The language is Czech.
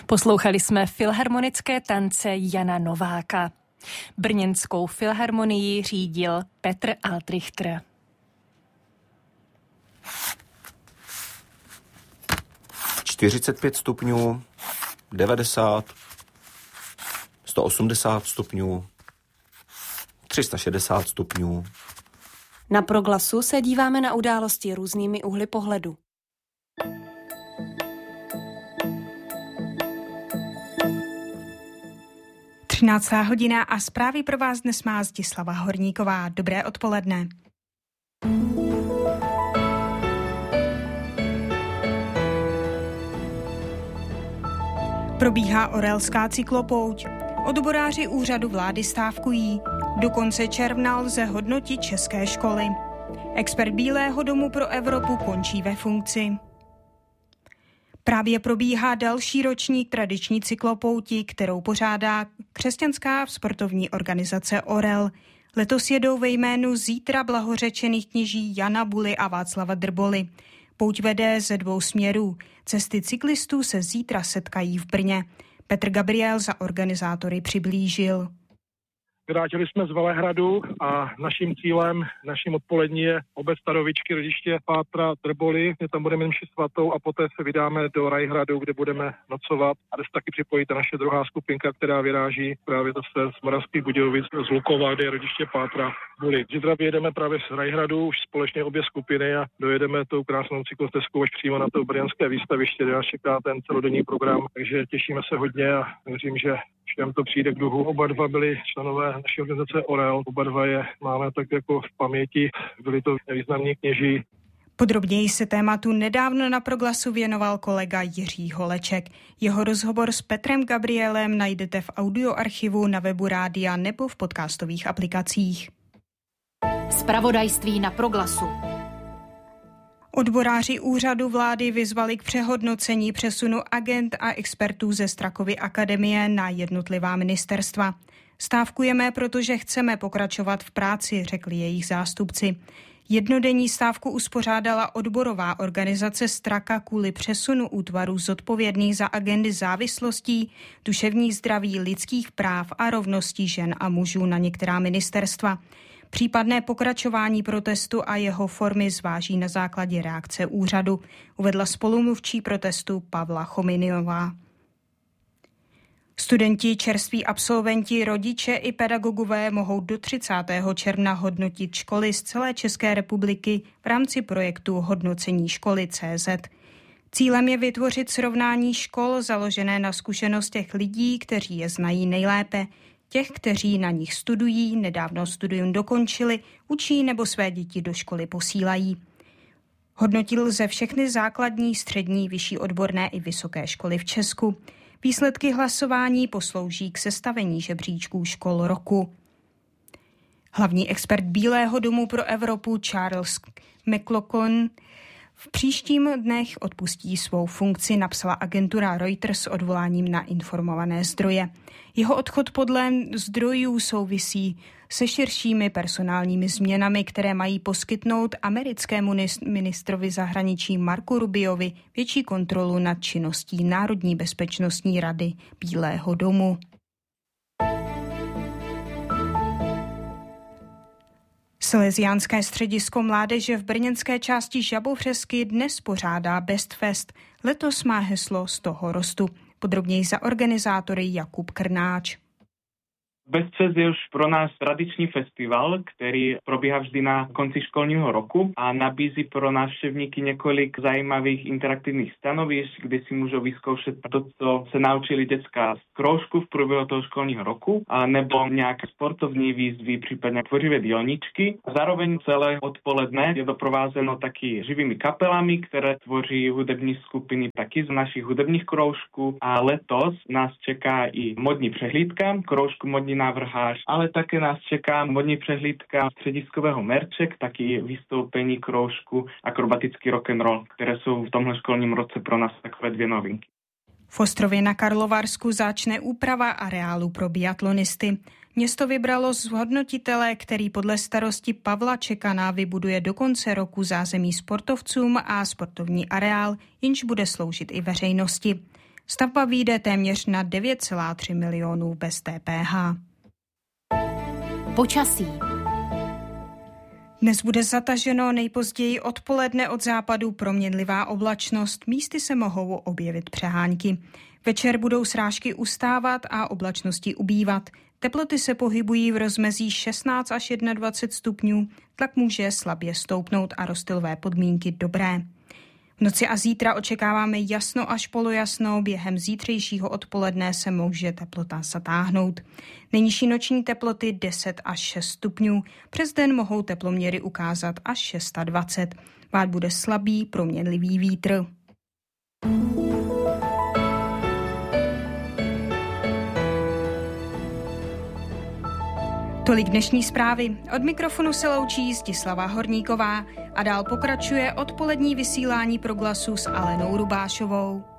Poslouchali jsme filharmonické tance Jana Nováka. Brněnskou filharmonii řídil Petr Altrichter. ...45 stupňů, 90, 180 stupňů, 360 stupňů. Na Proglasu se díváme na události různými úhly pohledu. Hodina a zprávy pro vás dnes má Zdislava Horníková. Dobré odpoledne. Probíhá orelská cyklopouť. Odboráři úřadu vlády stávkují. Do konce června lze hodnotit české školy. Expert Bílého domu pro Evropu končí ve funkci. Právě probíhá další ročník tradiční cyklopouti, kterou pořádá křesťanská sportovní organizace Orel. Letos jedou ve jménu zítra blahořečených kněží Jana Buly a Václava Drboly. Pouť vede ze 2 směrů. Cesty cyklistů se zítra setkají v Brně. Petr Gabriel za organizátory přiblížil. Vrátili jsme z Velehradu a naším cílem, naším odpolední je obec Starovičky, rodiště Pátra Drboly, kde tam budeme mši svatou a poté se vydáme do Rajhradu, kde budeme nocovat a kde se taky připojí ta naše druhá skupinka, která vyráží právě zase z Moravských Budějovic, z Lukova, kde je rodiště Pátra Buly. Zítra vyjedeme právě z Rajhradu, už společně obě skupiny a dojedeme tou krásnou cyklostezkou až přímo na to brněnské výstaviště, kde nás čeká ten celodenní program, takže těšíme se hodně a věřím, že všem to přijde k duchu. Oba dva byli členové naší organizace Orel. Oba dva je máme tak jako v paměti. Byli to významní kněží. Podrobněji se tématu nedávno na Proglasu věnoval kolega Jiří Holeček. Jeho rozhovor s Petrem Gabrielem najdete v audioarchivu na webu rádia nebo v podcastových aplikacích. Zpravodajství na Proglasu. Odboráři úřadu vlády vyzvali k přehodnocení přesunu agent a expertů ze Strakovy akademie na jednotlivá ministerstva. Stávkujeme, protože chceme pokračovat v práci, řekli jejich zástupci. Jednodenní stávku uspořádala odborová organizace Straka kvůli přesunu útvarů zodpovědných za agendy závislostí, duševní zdraví, lidských práv a rovností žen a mužů na některá ministerstva. Případné pokračování protestu a jeho formy zváží na základě reakce úřadu, uvedla spolumluvčí protestu Pavla Chominiová. Studenti, čerství absolventi, rodiče i pedagogové mohou do 30. června hodnotit školy z celé České republiky v rámci projektu Hodnocení školy CZ. Cílem je vytvořit srovnání škol založené na zkušenostech lidí, kteří je znají nejlépe, těch, kteří na nich studují, nedávno studium dokončili, učí nebo své děti do školy posílají. Hodnotit lze všechny základní, střední, vyšší odborné i vysoké školy v Česku. Výsledky hlasování poslouží k sestavení žebříčků škol roku. Hlavní expert Bílého domu pro Evropu Charles McLaughlin v příštím dnech odpustí svou funkci, napsala agentura Reuters s odvoláním na informované zdroje. Jeho odchod podle zdrojů souvisí se širšími personálními změnami, které mají poskytnout americkému ministrovi zahraničí Marcu Rubiovi větší kontrolu nad činností Národní bezpečnostní rady Bílého domu. Salesiánské středisko mládeže v brněnské části Žabovřesky dnes pořádá Best Fest. Letos má heslo Z toho rostu. Podrobněji za organizátory Jakub Krnáč. Best Fest je už pro nás tradičný festival, který probíhá vždy na konci školního roku a nabízí pro návštěvníky několik zajímavých interaktivních stanovišť, kde si můžou vyzkoušet to, co se naučili děcka z kroužku v průběhu toho školního roku, a nebo nějaké sportovní výzvy, případně tvořivé dílničky. Zároveň celé odpoledne je doprovázeno taky živými kapelami, které tvoří hudební skupiny taky z našich hudebních kroužků, a letos nás čeká i modní přehlídka, kroužku modní návrhář, ale také nás čeká modní přehlídka střediskového merček, taky vystoupení kroužku akrobatický rock'n'roll, které jsou v tomhle školním roce pro nás takové 2 novinky. V Ostrově na Karlovarsku začne úprava areálu pro biatlonisty. Město vybralo zhodnotitele, který podle starosti Pavla Čekana vybuduje do konce roku zázemí sportovcům a sportovní areál, jenž bude sloužit i veřejnosti. Stavba vyjde téměř na 9,3 milionů bez DPH. Počasí. Dnes bude zataženo, nejpozději odpoledne od západu proměnlivá oblačnost, místy se mohou objevit přehánky. Večer budou srážky ustávat a oblačnosti ubývat. Teploty se pohybují v rozmezí 16 až 21 stupňů, tlak může slabě stoupnout a rozptylové podmínky dobré. V noci a zítra očekáváme jasno až polojasno, během zítřejšího odpoledne se může teplota zatáhnout. Nejnižší noční teploty 10 až 6 stupňů, přes den mohou teploměry ukázat až 26. Vát bude slabý, proměnlivý vítr. Tolik dnešní zprávy. Od mikrofonu se loučí Zdislava Horníková a dál pokračuje odpolední vysílání Proglasu s Alenou Rubášovou.